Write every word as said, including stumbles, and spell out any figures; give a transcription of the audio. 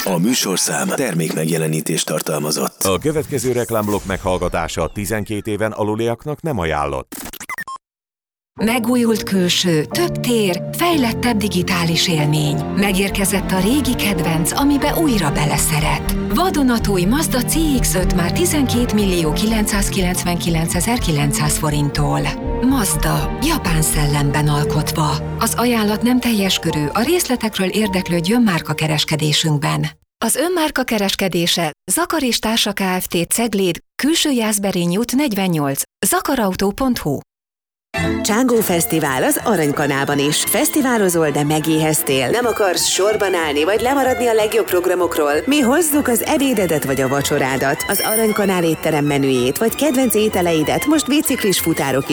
A műsorszám termék megjelenítést tartalmazott. A következő reklámblokk meghallgatása tizenkét éven aluliaknak nem ajánlott. Megújult külső, több tér, fejlettebb digitális élmény. Megérkezett a régi kedvenc, amibe újra beleszeret. Vadonatúj Mazda cé iksz öt már tizenkét millió kilencszázkilencvenkilencezer-kilencszáz forinttól. Mazda, japán szellemben alkotva. Az ajánlat nem teljes körű, a részletekről érdeklődjön márkakereskedésünkben. Az önmárka kereskedése Zakar és Társa Kft. Cegléd, Külső Jászberény út negyvennyolc, zakarautó pont hu. Csángó Fesztivál az Aranykanálban is. Fesztiválozol, de megéheztél. Nem akarsz sorban állni, vagy lemaradni a legjobb programokról? Mi hozzuk az ebédedet vagy a vacsorádat. Az Aranykanál étterem menüjét, vagy kedvenc ételeidet most biciklis futárok